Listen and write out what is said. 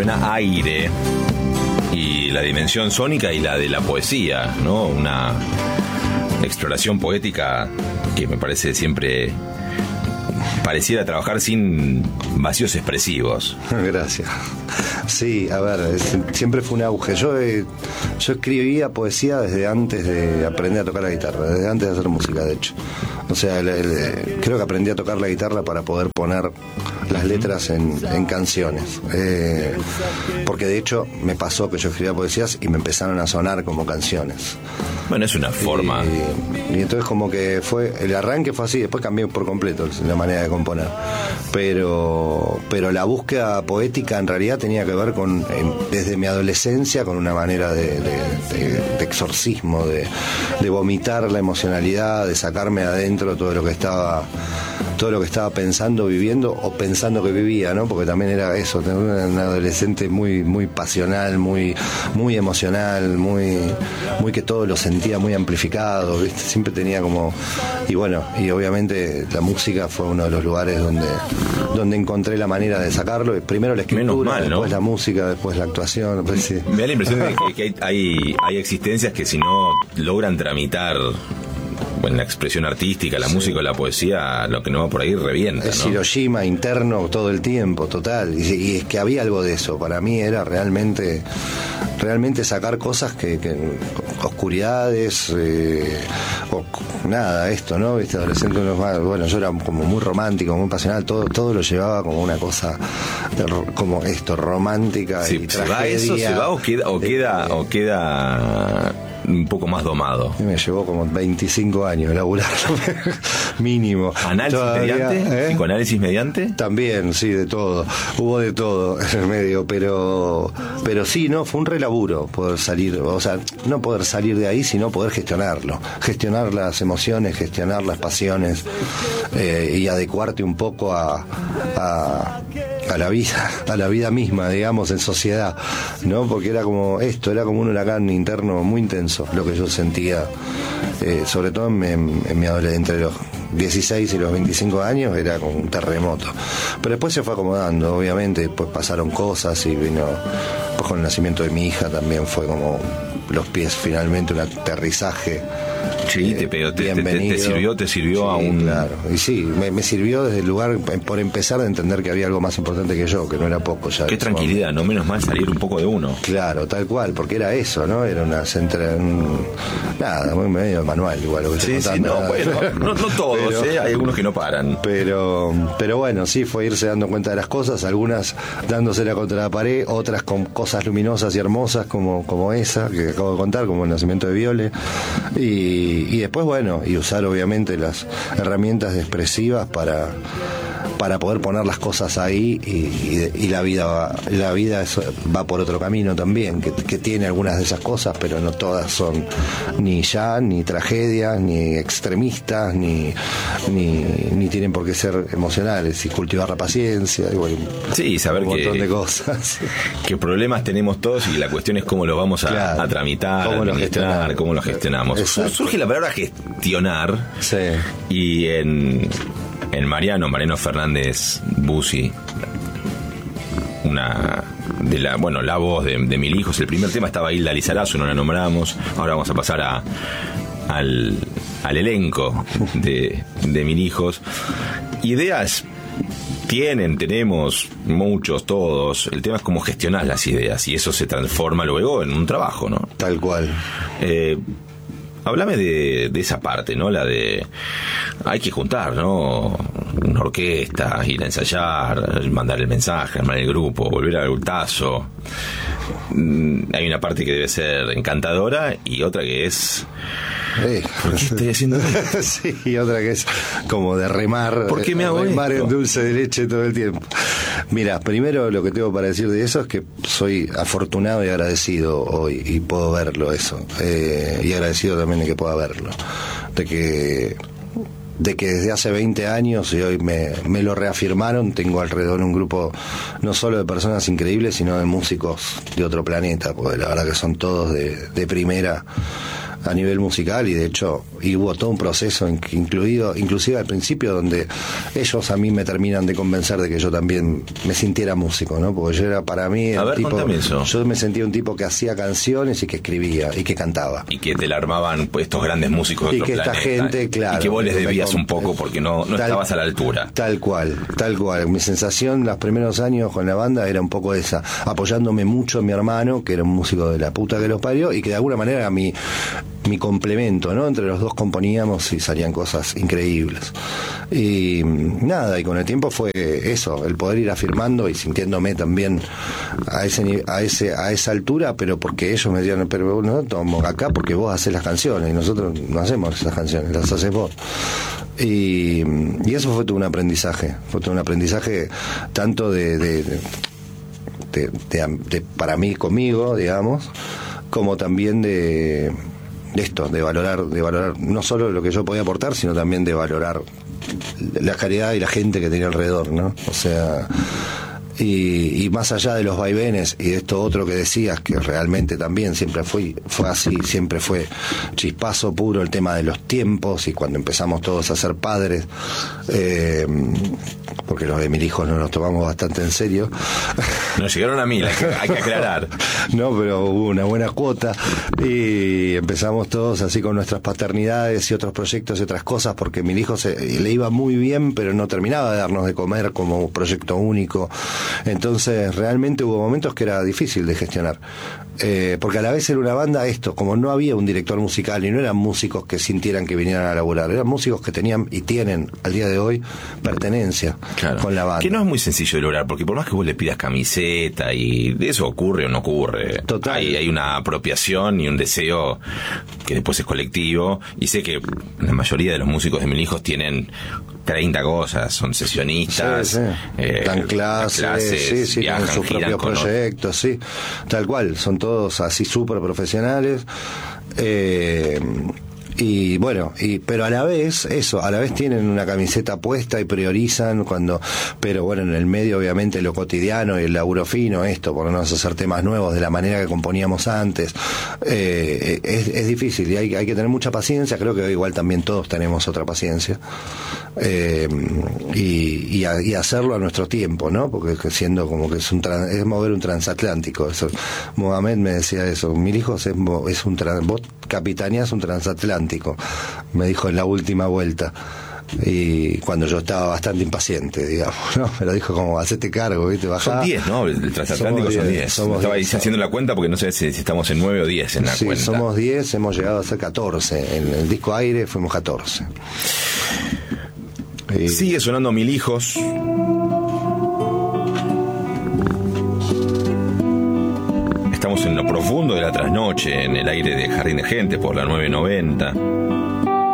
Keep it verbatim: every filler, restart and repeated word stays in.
suena aire y la dimensión sónica y la de la poesía, ¿no? Una exploración poética que me parece siempre pareciera trabajar sin vacíos expresivos. Gracias. Sí, a ver, es, siempre fue un auge. Yo, eh, yo escribía poesía desde antes de aprender a tocar la guitarra, desde antes de hacer música, de hecho. O sea, el, el, creo que aprendí a tocar la guitarra para poder poner las letras en, en canciones. Eh, porque de hecho me pasó que yo escribía poesías y me empezaron a sonar como canciones. Bueno, es una forma. Y, y entonces como que fue, el arranque fue así, después cambié por completo la manera de componer. Pero, pero la búsqueda poética en realidad tenía que ver con, en, desde mi adolescencia, con una manera de, de, de, de exorcismo, de, de vomitar la emocionalidad, de sacarme adentro todo lo que estaba, todo lo que estaba pensando, viviendo o pensando que vivía, ¿no? Porque también era eso, tener un adolescente muy, muy pasional, muy, muy emocional, muy, muy que todo lo sentía muy amplificado, ¿viste? Siempre tenía como, y bueno, y obviamente la música fue uno de los lugares donde, donde encontré la manera de sacarlo. Primero la escritura, Menos mal, después ¿no? la música, después la actuación. Después sí. Me da la impresión de que, que hay, hay, hay existencias que si no logran tramitar en la expresión artística, la sí. música o la poesía, lo que no va por ahí revienta, es ¿no? Hiroshima interno todo el tiempo, total. Y, y es que había algo de eso. Para mí era realmente realmente sacar cosas que, que oscuridades, eh, o nada, esto, ¿no? Viste, adolescente, bueno, yo era como muy romántico, muy pasional, todo, todo lo llevaba como una cosa de, como esto, romántica. Sí, y ¿se tragedia, va eso? ¿Se va o queda, o queda, eh, o queda un poco más domado? Me llevó como veinticinco años elaborarlo, mínimo. ¿Análisis Todavía, mediante? ¿eh? ¿Psicoanálisis mediante? También, sí, de todo. Hubo de todo en el medio, pero pero sí, no, fue un relaburo poder salir, o sea, no poder salir de ahí, sino poder gestionarlo. Gestionar las emociones, gestionar las pasiones, eh, y adecuarte un poco a, a a la vida, a la vida misma, digamos, en sociedad, ¿no? Porque era como esto, era como un huracán interno muy intenso, lo que yo sentía, eh, sobre todo en, en, en mi adolescencia, entre los dieciséis y los veinticinco años, era como un terremoto. Pero después se fue acomodando, obviamente, después pasaron cosas y vino, pues con el nacimiento de mi hija también fue como los pies finalmente, un aterrizaje. Sí, te, te, te, te, te sirvió, te sirvió sí, a un... Claro, y sí, me, me sirvió desde el lugar, por empezar a entender que había algo más importante que yo, que no era poco ya. Qué tranquilidad, momento. No menos mal salir un poco de uno. Claro, tal cual, porque era eso, ¿no? Era una centra... Un, nada, muy medio manual igual lo que sí, estoy sí, contando. no, bueno, no, no todos, pero, ¿eh? Hay algunos que no paran. Pero, pero bueno, sí, fue irse dando cuenta de las cosas, algunas dándosela contra la pared, otras con cosas luminosas y hermosas como, como esa que acabo de contar, como el nacimiento de Viole. Y, y después, bueno, y usar obviamente las herramientas expresivas para para poder poner las cosas ahí y, y, y la vida va, la vida es, va por otro camino también, que, que tiene algunas de esas cosas, pero no todas son ni ya, ni tragedias, ni extremistas, ni, ni, ni tienen por qué ser emocionales, y cultivar la paciencia, y bueno, sí, saber un montón que, de cosas. Que problemas tenemos todos y la cuestión es cómo los vamos a, claro, a tramitar, cómo a administrar, lo cómo lo gestionamos. Exacto. Surge la palabra gestionar, sí. Y en En Mariano, Mariano Fernández Bussi, una de la, bueno, la voz de, de Mil Hijos. El primer tema estaba Hilda Lizarazu, no la nombramos. Ahora vamos a pasar a al, al elenco de, de Mil Hijos. Ideas tienen, tenemos, muchos, todos. El tema es cómo gestionar las ideas y eso se transforma luego en un trabajo, ¿no? Tal cual. Eh, Háblame de, de esa parte, ¿no? La de... Hay que juntar, ¿no? Una orquesta, ir a ensayar, mandar el mensaje, armar el grupo, volver al ultazo. Hay una parte que debe ser encantadora y otra que es... Eh. ¿Por qué estoy haciendo esto? Sí, y otra que es como de remar. ¿Por qué me hago remar esto? En dulce de leche todo el tiempo. Mira, primero lo que tengo para decir de eso es que soy afortunado y agradecido hoy, y puedo verlo eso, eh, y agradecido también de que pueda verlo, de que de que desde hace veinte años y hoy me, me lo reafirmaron. Tengo alrededor un grupo no solo de personas increíbles, sino de músicos de otro planeta, porque la verdad que son todos de, de primera. a nivel musical, y de hecho y hubo todo un proceso incluido, inclusive al principio, donde ellos a mí me terminan de convencer de que yo también me sintiera músico, ¿no? Porque yo era para mí a el ver, tipo, eso. yo me sentía un tipo que hacía canciones y que escribía y que cantaba. Y que te la armaban pues, estos grandes músicos de y otro que esta planeta, gente, claro, y que vos les debías me, un poco porque no, no tal, estabas a la altura. Tal cual, tal cual. Mi sensación los primeros años con la banda era un poco esa, apoyándome mucho en mi hermano, que era un músico de la puta que los parió, y que de alguna manera era mi, mi complemento, ¿no? Entre los dos componíamos y salían cosas increíbles. Y nada, y con el tiempo fue eso, el poder ir afirmando y sintiéndome también a ese a ese a esa altura, pero porque ellos me decían, pero no tomo acá porque vos haces las canciones y nosotros no hacemos esas canciones, las haces vos. Y, y eso fue todo un aprendizaje, fue todo un aprendizaje tanto de, de, de, de, de, de para mí conmigo, digamos, como también de de esto, de valorar, de valorar no solo lo que yo podía aportar, sino también de valorar la calidad y la gente que tenía alrededor, ¿no? O sea, y, y más allá de los vaivenes y de esto otro que decías, que realmente también siempre fue, fue así, siempre fue chispazo puro el tema de los tiempos, y cuando empezamos todos a ser padres, eh, porque los de mis hijos no nos tomamos bastante en serio. Nos llegaron a mil, hay que, hay que aclarar. No, pero hubo una buena cuota y empezamos todos así con nuestras paternidades y otros proyectos y otras cosas, porque mi hijo se, le iba muy bien, pero no terminaba de darnos de comer como proyecto único. Entonces realmente hubo momentos que era difícil de gestionar, eh, porque a la vez era una banda, esto, como no había un director musical y no eran músicos que sintieran que vinieran a laburar, eran músicos que tenían y tienen al día de hoy pertenencia, claro, con la banda. Que no es muy sencillo de lograr, porque por más que vos le pidas camiseta y de eso ocurre o no ocurre, total, hay, hay una apropiación y un deseo que después es colectivo, y sé que la mayoría de los músicos de mis hijos tienen treinta cosas, son sesionistas, sí, sí. Eh, dan clases, clases sí, sí, viajan, tienen sus propios proyectos, sí, tal cual, son todos así súper profesionales. Eh, y bueno, y pero a la vez eso, a la vez tienen una camiseta puesta y priorizan cuando, pero bueno, en el medio obviamente lo cotidiano y el laburo fino, esto, por no hacer temas nuevos de la manera que componíamos antes, eh, es, es difícil y hay, hay que tener mucha paciencia. Creo que igual también todos tenemos otra paciencia, eh, y, y, a, y hacerlo a nuestro tiempo, ¿no? Porque siendo como que es un trans, es mover un transatlántico, eso. Mohamed me decía eso, mil hijos es, es un trans, vos capitaneás un transatlántico, me dijo en la última vuelta, y cuando yo estaba bastante impaciente, digamos, ¿no? Me lo dijo como, hacete cargo, ¿viste? Bajá. Son diez, ¿no? El transatlántico son diez. Estaba diez, haciendo la cuenta porque no sé si, si estamos en nueve o diez en la sí, cuenta. Somos diez, hemos llegado a ser catorce. En el disco Aire fuimos catorce. Y... sigue sonando Mil Hijos. Estamos en lo profundo de la trasnoche, en el aire de Jardín de Gente por la nueve noventa.